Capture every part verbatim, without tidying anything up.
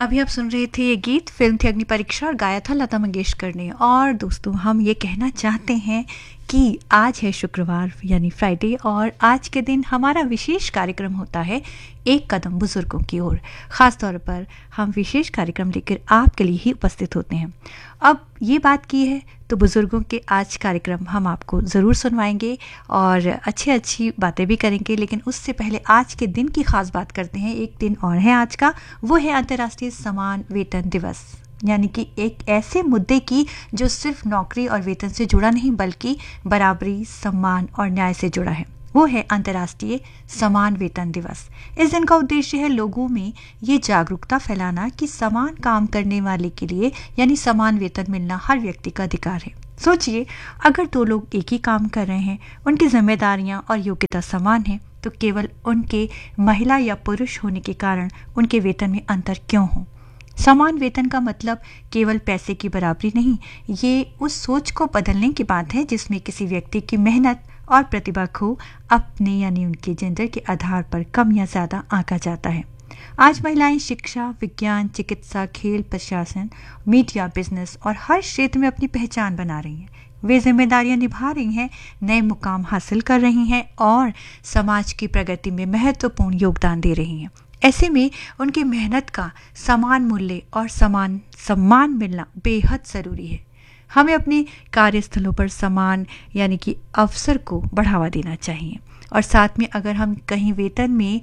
अभी आप सुन रहे थे ये गीत, फिल्म थी अग्नि परीक्षा और गाया था लता मंगेशकर ने। और दोस्तों, हम ये कहना चाहते हैं कि आज है शुक्रवार यानी फ्राइडे, और आज के दिन हमारा विशेष कार्यक्रम होता है एक कदम बुजुर्गों की ओर। ख़ास तौर पर हम विशेष कार्यक्रम लेकर आपके लिए ही उपस्थित होते हैं। अब ये बात की है तो बुजुर्गों के आज कार्यक्रम हम आपको ज़रूर सुनवाएंगे और अच्छी अच्छी बातें भी करेंगे, लेकिन उससे पहले आज के दिन की खास बात करते हैं। एक दिन और है आज का, वो है अंतर्राष्ट्रीय समान वेतन दिवस, यानी कि एक ऐसे मुद्दे की जो सिर्फ नौकरी और वेतन से जुड़ा नहीं बल्कि बराबरी, सम्मान और न्याय से जुड़ा है। वो है अंतर्राष्ट्रीय समान वेतन दिवस। इस दिन का उद्देश्य है लोगों में ये जागरूकता फैलाना कि समान काम करने वाले के लिए यानी समान वेतन मिलना हर व्यक्ति का अधिकार है। सोचिए, अगर दो लोग एक ही काम कर रहे हैं, उनकी जिम्मेदारियां और योग्यता समान है, तो केवल उनके महिला या पुरुष होने के कारण उनके वेतन में अंतर क्यों हो? समान वेतन का मतलब केवल पैसे की बराबरी नहीं, ये उस सोच को बदलने की बात है जिसमें किसी व्यक्ति की मेहनत और प्रतिभा को अपने यानी उनके जेंडर के आधार पर कम या ज़्यादा आंका जाता है। आज महिलाएं शिक्षा, विज्ञान, चिकित्सा, खेल, प्रशासन, मीडिया, बिजनेस और हर क्षेत्र में अपनी पहचान बना रही हैं। वे जिम्मेदारियां निभा रही हैं, नए मुकाम हासिल कर रही हैं और समाज की प्रगति में महत्वपूर्ण योगदान दे रही हैं। ऐसे में उनकी मेहनत का समान मूल्य और समान सम्मान मिलना बेहद ज़रूरी है। हमें अपने कार्यस्थलों पर समान यानी कि अवसर को बढ़ावा देना चाहिए, और साथ में अगर हम कहीं वेतन में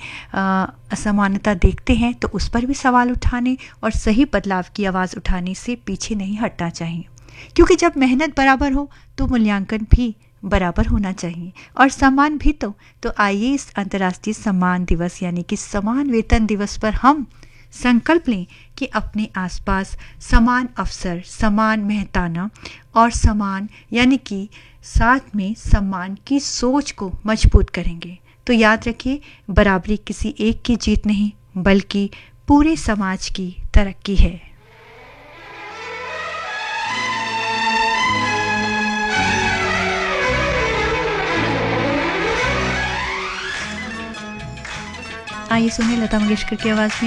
असमानता देखते हैं तो उस पर भी सवाल उठाने और सही बदलाव की आवाज़ उठाने से पीछे नहीं हटना चाहिए, क्योंकि जब मेहनत बराबर हो तो मूल्यांकन भी बराबर होना चाहिए और सम्मान भी। तो तो आइए इस अंतर्राष्ट्रीय सम्मान दिवस यानी कि समान वेतन दिवस पर हम संकल्प लें कि अपने आसपास समान अवसर, समान मेहताना और समान यानी कि साथ में सम्मान की सोच को मजबूत करेंगे। तो याद रखिए, बराबरी किसी एक की जीत नहीं बल्कि पूरे समाज की तरक्की है। आइए सुने लता मंगेशकर की आवाज में